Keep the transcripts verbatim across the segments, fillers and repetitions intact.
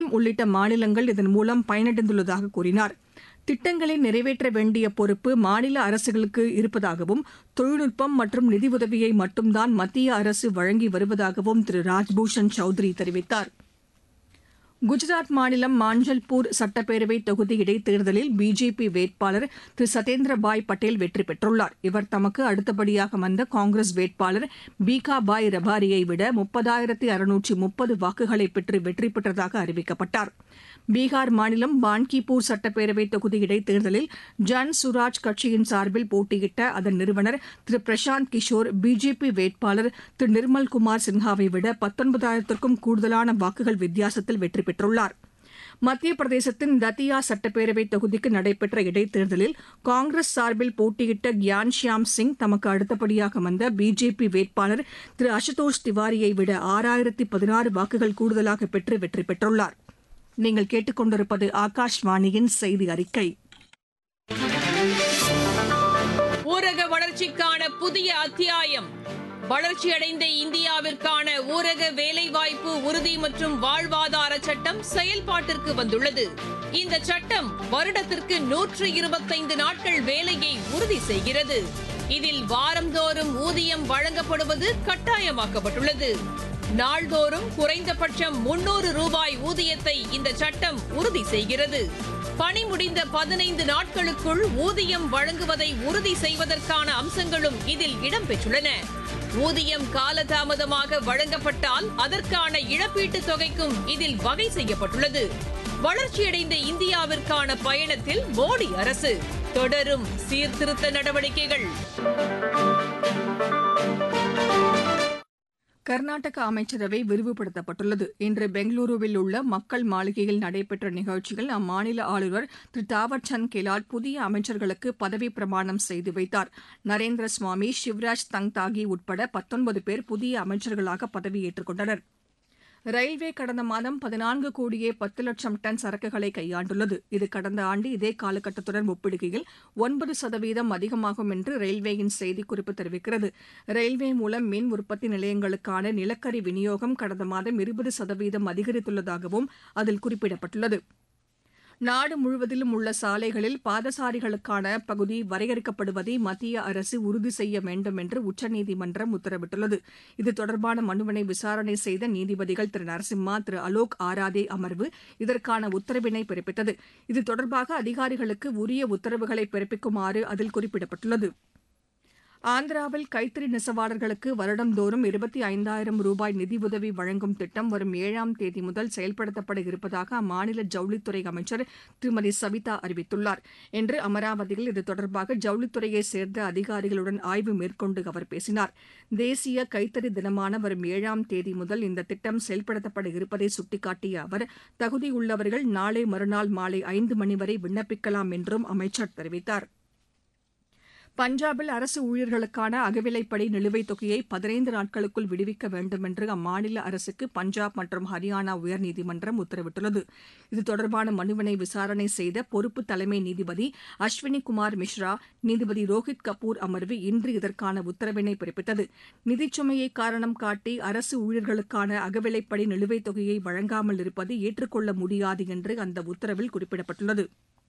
சிக்கிம் உள்ளிட்ட மாநிலங்கள் இதன் மூலம் பயனடைந்துள்ளதாக கூறினார். திட்டங்களை நிறைவேற்ற வேண்டிய பொறுப்பு மாநில அரசுகளுக்கு இருப்பதாகவும் தொழில்நுட்பம் மற்றும் நிதியுதவியை மட்டும்தான் மத்திய அரசு வழங்கி வருவதாகவும் திரு ராஜ்பூஷன் சௌத்ரி தெரிவித்தார். குஜராத் மாநிலம் மாஞ்சல்பூர் சட்டப்பேரவை தொகுதி இடைத்தேர்தலில் பிஜேபி வேட்பாளர் திரு சத்யேந்திரபாய் பட்டேல் வெற்றி பெற்றுள்ளார். இவர் தமக்கு அடுத்தபடியாக வந்த காங்கிரஸ் வேட்பாளர் பீகாபாய் ரபாரியை விட முப்பதாயிரத்து அறுநூற்று முப்பது வாக்குகளை பெற்று வெற்றி பெற்றதாக அறிவிக்கப்பட்டார். பீகார் மாநிலம் பான்கிபூர் சட்டப்பேரவை தொகுதி இடைத்தேர்தலில் ஜன் சுராஜ் கட்சியின் சார்பில் போட்டியிட்ட அதன் நிறுவனர் திரு பிரசாந்த் கிஷோர் பிஜேபி வேட்பாளர் திரு நிர்மல்குமார் சின்ஹாவை விட பத்தொன்பதாயிரத்திற்கும் கூடுதலான வாக்குகள் வித்தியாசத்தில் வெற்றி பெற்றுள்ளார். மத்திய பிரதேசத்தின் தத்தியா சட்டப்பேரவை தொகுதிக்கு நடைபெற்ற இடைத்தேர்தலில் காங்கிரஸ் சார்பில் போட்டியிட்ட கியான்ஷியாம் சிங் தமக்கு அடுத்தபடியாக வந்த பிஜேபி வேட்பாளர் திரு அசுதோஷ் திவாரியை விட ஆறாயிரத்து பதினாறு வாக்குகள் கூடுதலாக பெற்று வெற்றி பெற்றுள்ளார். நீங்கள் கேட்டுக்கொண்டிருப்பது ஆகாஷ்வாணியின் செய்தி அறிக்கை. ஊரக வளர்ச்சிக்கான புதிய அத்தியாயம். வளர்ச்சியடைந்த இந்தியாவிற்கான ஊரக வேலைவாய்ப்பு உறுதி மற்றும் வாழ்வாதார சட்டம் செயல்பாட்டிற்கு வந்துள்ளது. இந்த சட்டம் வருடத்திற்கு நூற்று இருபத்தைந்து நாட்கள் வேலையை உறுதி செய்கிறது. இதில் வாரந்தோறும் ஊதியம் வழங்கப்படுவது கட்டாயமாக்கப்பட்டுள்ளது. நாள்தோறும் குறைந்தபட்சம் முன்னூறு ரூபாய் ஊதியத்தை இந்த சட்டம் உறுதி செய்கிறது. பணி முடிந்த பதினைந்து நாட்களுக்குள் ஊதியம் வழங்குவதை உறுதி செய்வதற்கான அம்சங்களும் இதில் இடம்பெற்றுள்ளன. ஊதியம் காலதாமதமாக வழங்கப்பட்டால் அதற்கான இழப்பீட்டுத் தொகைக்கும் இதில் வகை செய்யப்பட்டுள்ளது. வளர்ச்சியடைந்த இந்தியாவிற்கான பயணத்தில் மோடி அரசு தொடரும் சீர்திருத்த நடவடிக்கைகள். கர்நாடக அமைச்சரவை விரிவுபடுத்தப்பட்டுள்ளது. இன்று பெங்களூருவில் உள்ள மக்கள் மாளிகையில் நடைபெற்ற நிகழ்ச்சியில் அம்மாநில ஆளுநர் திரு தாவர்சந்த் கெலாட் புதிய அமைச்சர்களுக்கு பதவி பிரமாணம் செய்து வைத்தார். நரேந்திர சுவாமி, சிவராஜ் தங்தாகி உட்பட பத்தொன்பது பேர் புதிய அமைச்சர்களாக பதவியேற்றுக் கொண்டனர். ரயில்வே கடந்த மாதம் பதினான்கு கோடியே பத்து லட்சம் டன் சரக்குகளை கையாண்டுள்ளது. இது கடந்த ஆண்டு இதே காலகட்டத்துடன் ஒப்பிடுகையில் ஒன்பது சதவீதம் அதிகமாகும் என்று ரயில்வேயின் செய்திக்குறிப்பு தெரிவிக்கிறது. ரயில்வே மூலம் மின் உற்பத்தி நிலையங்களுக்கான நிலக்கரி விநியோகம் கடந்த மாதம் இருபது சதவீதம் அதிகரித்துள்ளதாகவும் அதில் குறிப்பிடப்பட்டுள்ளது. நாடு முழுவதிலும் உள்ள சாலைகளில் பாதசாரிகளுக்கான பகுதி வரையறுக்கப்படுவதை மத்திய அரசு உறுதி செய்ய வேண்டும் என்று உச்சநீதிமன்றம் உத்தரவிட்டுள்ளது. இது தொடர்பான மனுவினை விசாரணை செய்த நீதிபதிகள் திரு நரசிம்மா, திரு அலோக் ஆராதே அமர்வு இதற்கான உத்தரவினை பிறப்பித்தது. இது தொடர்பாக அதிகாரிகளுக்கு உரிய உத்தரவுகளை பிறப்பிக்குமாறு அதில் குறிப்பிடப்பட்டுள்ளது. ஆந்திராவில் கைத்தறி நெசவாளர்களுக்கு வருடந்தோறும் இருபத்தி ஐந்தாயிரம் ரூபாய் நிதியுதவி வழங்கும் திட்டம் வரும் ஏழாம் தேதி முதல் செயல்படுத்தப்பட இருப்பதாக அம்மாநில ஜவுளித்துறை அமைச்சர் திருமதி சவிதா அறிவித்துள்ளார். இன்று அமராவதியில் இது தொடர்பாக ஜவுளித்துறையைச் சேர்ந்த அதிகாரிகளுடன் ஆய்வு மேற்கொண்டு அவர் பேசினார். தேசிய கைத்தறி தினமான வரும் ஏழாம் தேதி முதல் இந்த திட்டம் செயல்படுத்தப்பட இருப்பதை சுட்டிக்காட்டிய அவர், தகுதியுள்ளவர்கள் நாளை மறுநாள் மாலை ஐந்து மணி வரை விண்ணப்பிக்கலாம் என்றும் அமைச்சர் தெரிவித்தார். பஞ்சாபில் அரசு ஊழியர்களுக்கான அகவிலைப்படி நிலுவைத் தொகையை பதினைந்து நாட்களுக்குள் விடுவிக்க வேண்டும் என்று அம்மாநில அரசுக்கு பஞ்சாப் மற்றும் ஹரியானா உயர்நீதிமன்றம் உத்தரவிட்டுள்ளது. இது தொடர்பான மனுவினை விசாரணை செய்த பொறுப்பு தலைமை நீதிபதி அஸ்வினி குமார் மிஸ்ரா, நீதிபதி ரோஹித் கபூர் அமர்வு இன்று இதற்கான உத்தரவினை பிறப்பித்தது. நிதிச்சுமையை காரணம் காட்டி அரசு ஊழியர்களுக்கான அகவிலைப்படி நிலுவைத் தொகையை வழங்காமல் இருப்பது ஏற்றுக்கொள்ள முடியாது என்று அந்த உத்தரவில் குறிப்பிடப்பட்டுள்ளது.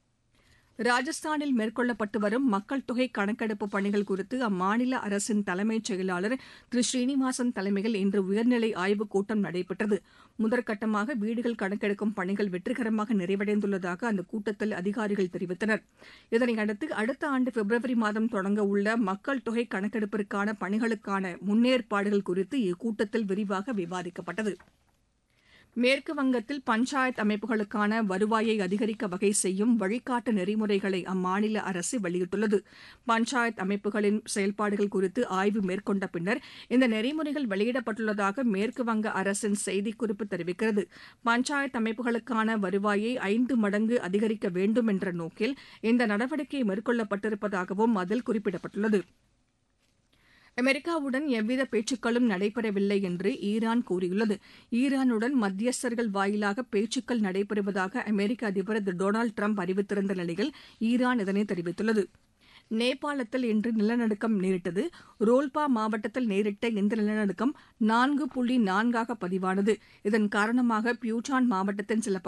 ராஜஸ்தானில் மேற்கொள்ளப்பட்டு வரும் மக்கள் தொகை கணக்கெடுப்பு பணிகள் குறித்து அம்மாநில அரசின் தலைமைச் செயலாளர் திரு ஸ்ரீனிவாசன் தலைமையில் இன்று உயர்நிலை ஆய்வுக் கூட்டம் நடைபெற்றது. முதற்கட்டமாக வீடுகள் கணக்கெடுக்கும் பணிகள் வெற்றிகரமாக நிறைவடைந்துள்ளதாக அந்த கூட்டத்தில் அதிகாரிகள் தெரிவித்தனர். இதனையடுத்து அடுத்த ஆண்டு பிப்ரவரி மாதம் தொடங்க உள்ள மக்கள் தொகை கணக்கெடுப்பிற்கான பணிகளுக்கான முன்னேற்பாடுகள் குறித்து இக்கூட்டத்தில் விரிவாக விவாதிக்கப்பட்டது. மேற்கு வங்கத்தில் பஞ்சாயத் அமைப்புகளுக்கான வருவாயை அதிகரிக்க வகை செய்யும் வழிகாட்டு நெறிமுறைகளை அம்மாநில அரசு வெளியிட்டுள்ளது. பஞ்சாயத் அமைப்புகளின் செயல்பாடுகள் குறித்து ஆய்வு மேற்கொண்ட பின்னர் இந்த நெறிமுறைகள் வெளியிடப்பட்டுள்ளதாக மேற்கு வங்க அரசின் செய்திக்குறிப்பு தெரிவிக்கிறது. பஞ்சாயத் அமைப்புகளுக்கான வருவாயை ஐந்து மடங்கு அதிகரிக்க வேண்டும் என்ற நோக்கில் இந்த நடவடிக்கை மேற்கொள்ளப்பட்டிருப்பதாகவும் அதில் குறிப்பிடப்பட்டுள்ளது. அமெரிக்காவுடன் எவ்வித பேச்சுக்களும் நடைபெறவில்லை என்று ஈரான் கூறியுள்ளது. ஈரானுடன் மத்தியஸ்தர்கள் வாயிலாக பேச்சுக்கள் நடைபெறுவதாக அமெரிக்க அதிபர் திரு டொனால்டு டிரம்ப் அறிவித்திருந்த நிலையில் ஈரான் இதனை தெரிவித்துள்ளது. நேபாளத்தில் இன்று நிலநடுக்கம் நேரிட்டது. ரோல்பா மாவட்டத்தில் நேரிட்ட இந்த நிலநடுக்கம் நான்கு புள்ளி நான்காக பதிவானது. இதன் காரணமாக பியூட்டான் மாவட்டத்தின் சில